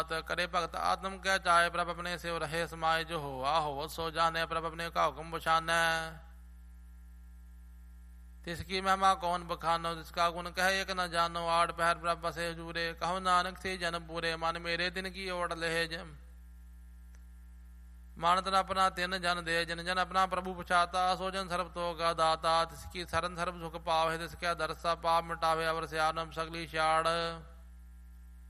करे भगत आत्म क्या चाहे प्रभ अपने से रहे समाये जो हो सो जाने प्रभ अपने का हुक्म बछाने तिसकी महिमा कौन बखानो जिसका गुण कहे एक न जानो आठ पहर प्रभ बसे हजूरे कहो नानक से जन पूरे मन मेरे दिन की ओट ले जम मानतन अपना तिन जन दे जन जन अपना प्रभु पुछाता सो जन सर्व तो का दाता तिसकी सरन सर्व सुख पावे तिसके दरसा पाप मिटावे अवर स्यानम सगली शाड़